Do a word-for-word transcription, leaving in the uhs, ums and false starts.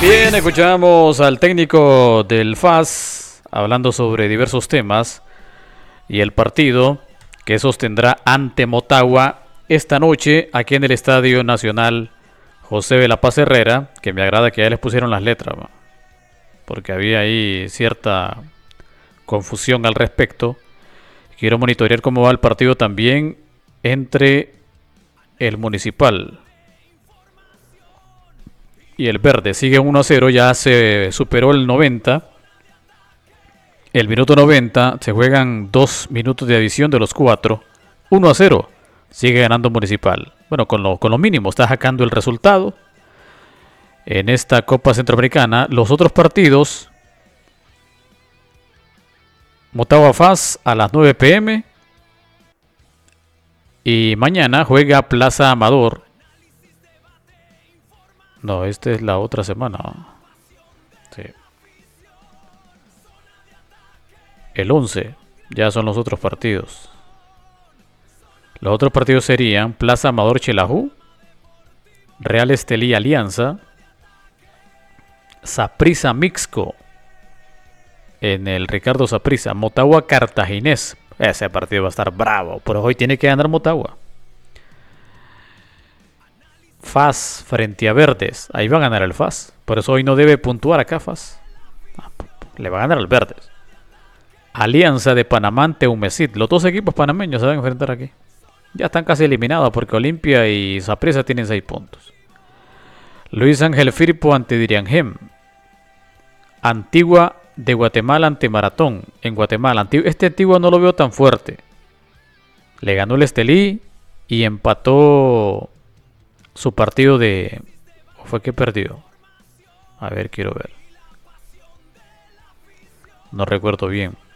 Bien, escuchamos al técnico del F A S hablando sobre diversos temas y el partido que sostendrá ante Motagua esta noche aquí en el Estadio Nacional José de la Paz Herrera, que me agrada que ya les pusieron las letras, ¿va? Porque había ahí cierta confusión al respecto. Quiero monitorear cómo va el partido también entre el Municipal y el Verde. Sigue uno a cero, ya se superó el noventa. El minuto noventa, se juegan dos minutos de adición de los cuatro. uno a cero, sigue ganando Municipal. Bueno, con lo, con lo mínimo, está sacando el resultado en esta Copa Centroamericana. Los otros partidos: Motagua F A S a las nueve pe eme. Y mañana juega Plaza Amador. No, esta es la otra semana. Sí. El once, ya son los otros partidos. Los otros partidos serían Plaza Amador Chelajú, Real Estelí Alianza, Saprissa Mixco en el Ricardo Saprissa, Motagua Cartaginés. Ese partido va a estar bravo, pero hoy tiene que ganar Motagua. F A S frente a Verdes, ahí va a ganar el F A S, por eso hoy no debe puntuar acá F A S. Ah, le va a ganar al Verdes. Alianza de Panamá ante Humesit, los dos equipos panameños se van a enfrentar aquí. Ya están casi eliminados porque Olimpia y Saprissa tienen seis puntos. Luis Ángel Firpo ante Diriangem. Antigua de Guatemala ante Maratón en Guatemala. Este Antigua no lo veo tan fuerte. Le ganó el Estelí y empató su partido de... ¿O fue que perdió? A ver, quiero ver. No recuerdo bien.